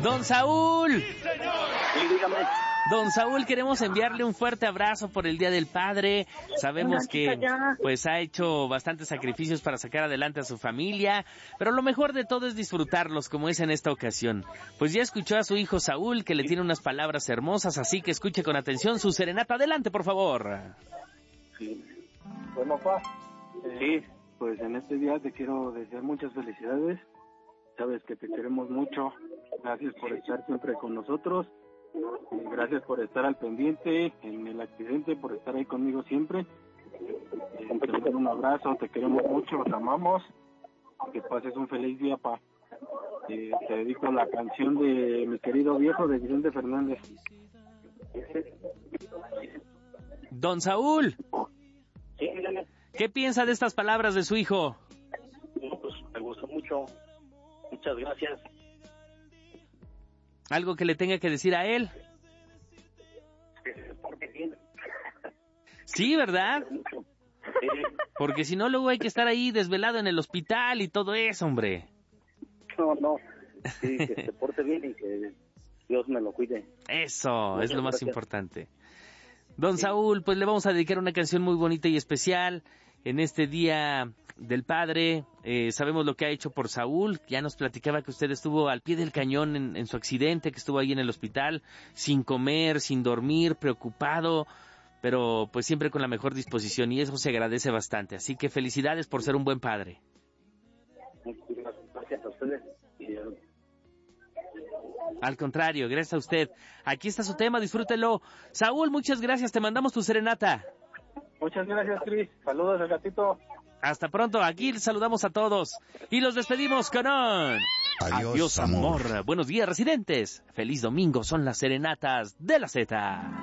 Don Saúl. Sí, dígame. Don Saúl, queremos enviarle un fuerte abrazo por el Día del Padre. Sabemos que pues ha hecho bastantes sacrificios para sacar adelante a su familia, pero lo mejor de todo es disfrutarlos como es en esta ocasión. Pues ya escuchó a su hijo Saúl, que le tiene unas palabras hermosas, así que escuche con atención su serenata. Adelante, por favor. Sí. Bueno, pa. Sí. Pues en este día te quiero desear muchas felicidades. Sabes que te queremos mucho. Gracias por estar siempre con nosotros. Gracias por estar al pendiente en el accidente, por estar ahí conmigo siempre. Te mando un abrazo, te queremos mucho, te amamos. Que pases un feliz día, pa. Te dedico la canción de Mi querido viejo de Vicente Fernández. Don Saúl, Sí, dígame. ¿qué piensa de estas palabras de su hijo? No, pues me gustó mucho. Muchas gracias. ¿Algo que le tenga que decir a él? Que se porte bien. Sí, ¿verdad? Mucho. Porque si no, luego hay que estar ahí desvelado en el hospital y todo eso, hombre. No. Sí, que se porte bien y que Dios me lo cuide. Eso, Muchas es lo más gracias. importante. Don Saúl, pues le vamos a dedicar una canción muy bonita y especial en este Día del Padre. Sabemos lo que ha hecho por Saúl. Ya nos platicaba que usted estuvo al pie del cañón en su accidente, que estuvo ahí en el hospital, sin comer, sin dormir, preocupado, pero pues siempre con la mejor disposición, y eso se agradece bastante. Así que felicidades por ser un buen padre. Muchas gracias a ustedes. Al contrario, gracias a usted. Aquí está su tema, disfrútelo. Saúl, muchas gracias, te mandamos tu serenata. Muchas gracias, Cris. Saludos al gatito. Hasta pronto, aquí les saludamos a todos y los despedimos con un... Adiós, amor. Buenos días, residentes. Feliz domingo, son las serenatas de la Z.